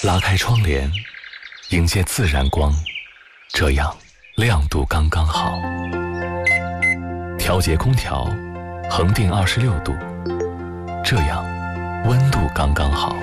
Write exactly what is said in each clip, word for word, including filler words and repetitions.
拉开窗帘，迎接自然光，这样亮度刚刚好。调节空调，恒定二十六度，这样温度刚刚好。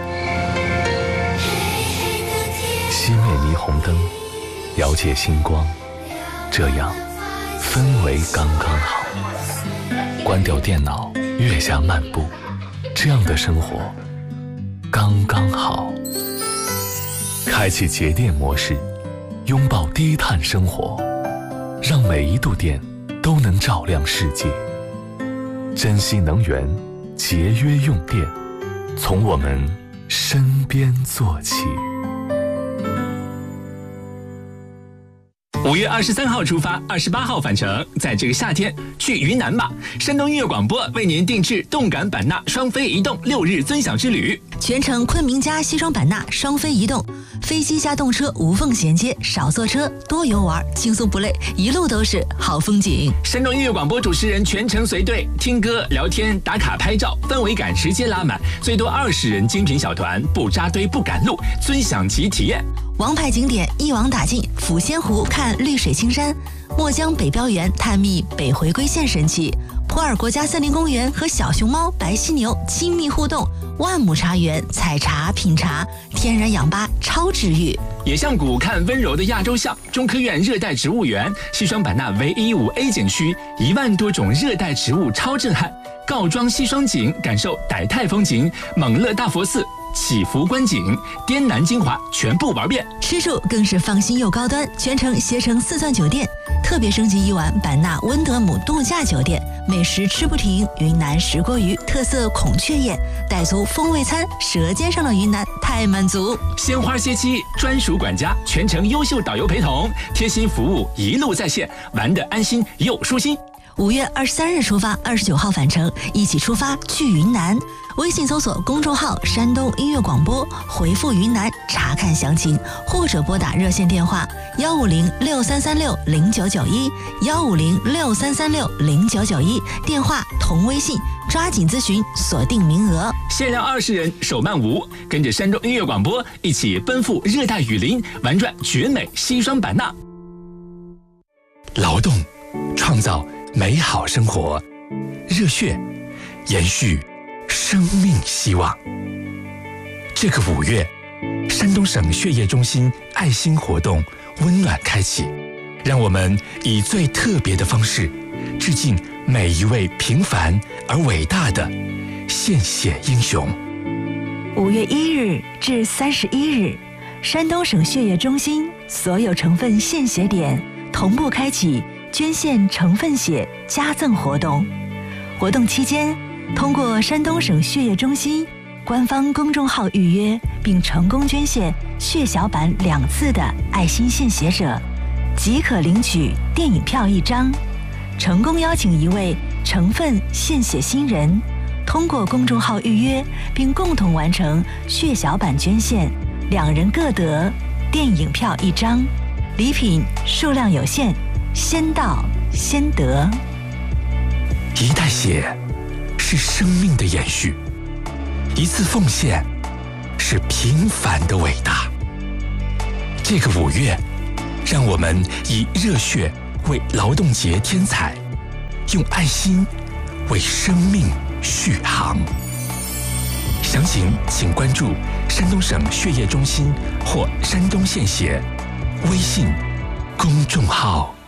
熄灭霓虹灯，遥借星光，这样氛围刚刚好。关掉电脑，月下漫步，这样的生活刚刚好。开启节电模式，拥抱低碳生活，让每一度电都能照亮世界。珍惜能源，节约用电，从我们身边做起。 五月二十三号出发，二十八号返程，在这个夏天去云南吧！山东音乐广播为您定制动感版纳双飞移动六日尊享之旅， 全程昆明加西双版纳双飞移动，飞机加动车无缝衔接，少坐车，多游玩，轻松不累，一路都是好风景。 山东音乐广播主持人全程随队，听歌、聊天、打卡、拍照，氛围感直接拉满，最多二十人精品小团，不扎堆不赶路，尊享级体验。 王牌景点一网打尽，抚仙湖看绿水青山，墨江北标园探秘北回归线神奇，普洱国家森林公园和小熊猫、白犀牛亲密互动，万亩茶园采茶品茶，天然氧吧超治愈。 野象谷看温柔的亚洲象，中科院热带植物园，西双版纳唯一五 A 景区，一万多种热带植物超震撼。告庄西双景，感受傣泰风情，蒙乐大佛寺。祈福观景，滇南精华全部玩遍。 吃住更是放心又高端，全程携程四钻酒店，特别升级一晚版纳温德姆度假酒店，美食吃不停，云南石锅鱼、特色孔雀宴、傣族风味餐，舌尖上的云南太满足。 鲜花歇期，专属管家，全程优秀导游陪同，贴心服务一路在线，玩得安心又舒心。 五月二十三日出发，二十九号返程，一起出发去云南。微信搜索公众号山东音乐广播，回复云南查看详情，或者拨打热线电话幺五零六三三六零九九一幺五零六三三六零九九一，电话同微信，抓紧咨询，锁定名额。 限量二十人，手慢无，跟着山东音乐广播一起奔赴热带雨林，玩转绝美西双版纳。劳动，创造美好生活，热血，延续生命希望。这个五月，山东省血液中心爱心活动温暖开启，让我们以最特别的方式致敬每一位平凡而伟大的献血英雄。 五月一日至三十一日，山东省血液中心所有成分献血点同步开启捐献成分血加赠活动。活动期间，通过山东省血液中心官方公众号预约并成功捐献血小板两次的爱心献血者，即可领取电影票一张。成功邀请一位成分献血新人通过公众号预约并共同完成血小板捐献，两人各得电影票一张。礼品数量有限，先到先得。 一袋血是生命的延续，一次奉献是平凡的伟大。这个五月，让我们以热血为劳动节添彩，用爱心为生命续航。详情请关注山东省血液中心或山东献血微信公众号。